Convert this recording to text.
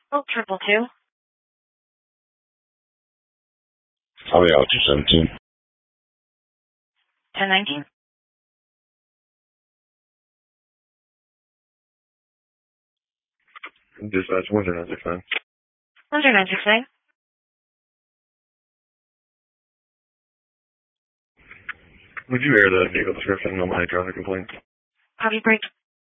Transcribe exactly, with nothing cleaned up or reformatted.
Oh, triple two. Oh yeah, two seventeen. Ten nineteen. Dispatch one zero nine six nine. One zero nine six nine. Would you air the vehicle description on my traffic complaint? Copy break.